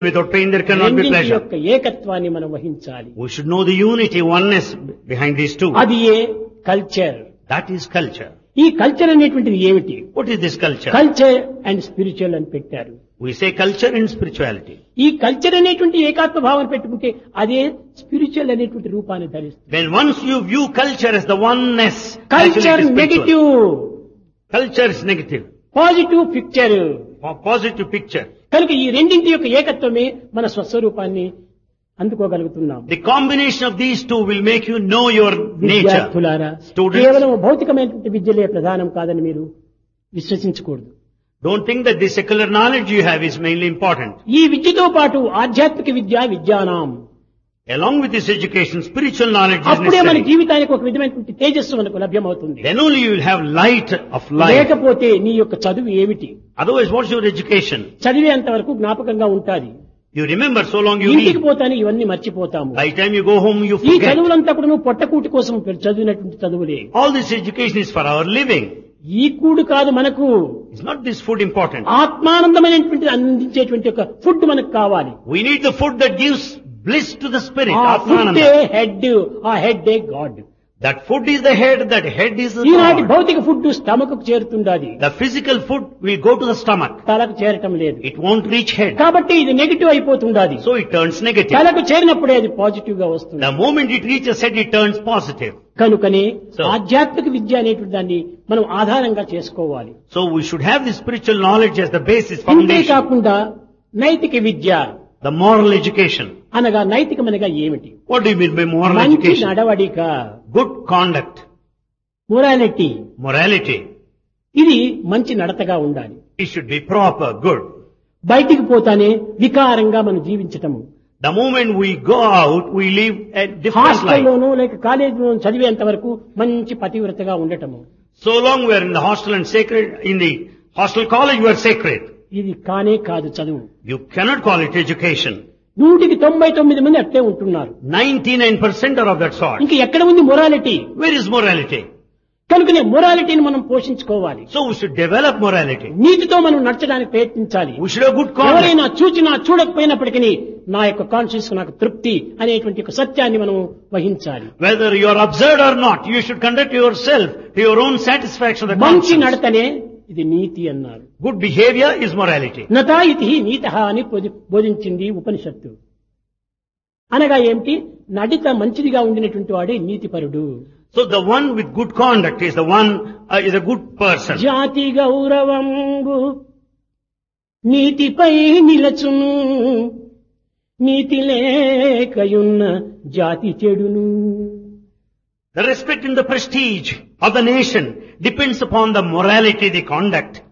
Without pain there cannot be రెండింటి pleasure. యొక్క ఏకత్వాన్ని మనం వహించాలి. We should know the unity, oneness behind these two. అది ఏ కల్చర్. That is culture. ఈ కల్చర్ అనేటువంటిది ఏమిటి? What is this culture? Culture and spiritual అని పెట్టారు. We say culture and spirituality. ఈ కల్చర్ అనేటువంటి ఏకాత్మ భావన పెట్టుకుంటే అదే స్పిరిచువల్ అనేటువంటి రూపాన్ని ధరిస్తుంది. When once you view culture as the oneness, culture actually it is spiritual. Negative, Culture is negative. Positive picture. Positive picture. కనుక ఈ రెండింటి యొక్క ఏకత్వమే మన స్వస్వరూపాన్ని అందుకోగలుగుతున్నాం. The combination of these two will make you know your nature. విద్యార్థులారా, Students. కేవలం భౌతికమైనటువంటి విద్యలే ప్రధానం కాదని మీరు విశ్వసించకూడదు. Don't think that the secular knowledge you have is mainly important. ఈ విద్యతో పాటు ఆధ్యాత్మిక విద్య విద్యానాం. Along with this education, spiritual knowledge is అప్పుడే మన necessary. జీవితానికి ఒక విధమైనటువంటి తేజస్సు మనకు లభ్యమవుతుంది. Then only you will have light of life. లేకపోతే నీ యొక్క చదువు ఏమిటి? Otherwise, what's your education? చదివేంత వరకు జ్ఞాపకంగా ఉంటాది. You remember so long you ఇంటికి read. పోతానే ఇవన్నీ మర్చిపోతాము. By the time you go home, you ఈ forget. చదువులంతా కూడా నువ్వు పొట్టకూటి కోసం చదివినటువంటి చదువులే. All this education is for our living. ఈ కూడు కాదు మనకు. It's not this food important. ఆత్మానందమైనటువంటి అందించేటువంటి ఒక ఫుడ్ మనకు కావాలి. We need the food that gives bliss to the spirit. ఆ ఫుడ్డే Atmananda. హెడ్, ఆ హెడ్డే God. That food is the head, that head is the ఈనాటి God. భౌతిక food stomach చేరుతుండాది, The physical food will go to the stomach. తలకు చేరటం లేదు. It won't reach head. కాబట్టి ఇది negative అయిపోతుండాది. So it turns negative. తలకు చేరినప్పుడే అది పాజిటివ్ గా వస్తుంది. The moment it reaches head, it turns positive. కనుకనే So- ఆధ్యాత్మిక విద్య అనేటువంటి దాన్ని మనం ఆధారంగా చేసుకోవాలి. So we should have this spiritual knowledge as the basis, ఇంతే foundation. కాకుండా నైతిక విద్య The moral education. అనగా నైతికమనగా ఏమిటి? What do you mean by moral మంచి education? నడవడిక, Good conduct. మొరాలిటీ. Morality. ఇది మంచి నడతగా ఉండాలి. It should be proper, good. బయటికి పోతానే వికారంగా మనం జీవించటము. The moment we go out, we live a different life. హాస్టల్లోనూ లేక కాలేజీలోనూ చదివేంత వరకు మంచి పతివ్రతగా ఉండటము. So long we are in the hostel and sacred, in the hostel college we are sacred. ఇది కానే కాదు చదువు. You cannot call it education. 199 మంది అట్లే ఉంటున్నారు. 99% are of that sort. ఇంక ఎక్కడ ఉంది మొరాలిటీ? Where is morality? కనుకనే మొరాలిటీని మనం పోషించుకోవాలి. So we should develop morality. నీతితో మనం నడచడానికి ప్రయత్నించాలి. We should have good conduct. ఎవరైనా చూచినా చూడకపోయినప్పటికీ నా యొక్క కాన్షియస్ నాకు తృప్తి అనేటువంటి ఒక సత్యాన్ని మనం వహించాలి. Whether you are observed or not, you should conduct yourself to your own satisfaction of the మంచి conscience. నడతనే ఇది నీతి అన్నారు. Good behavior is morality. నతా ఇతి నీతః అని బోధించింది ఉపనిషత్తు. అనగా ఏమిటి? నడిత మంచిదిగా ఉండినటువంటి వాడే నీతిపరుడు. So the one with good conduct is the one, is a good person. జాతి గౌరవంబు నీతిపై నిలచును, నీతి లేకయున్న జాతి చెడును. The respect and the prestige of the nation depends upon the morality, the conduct.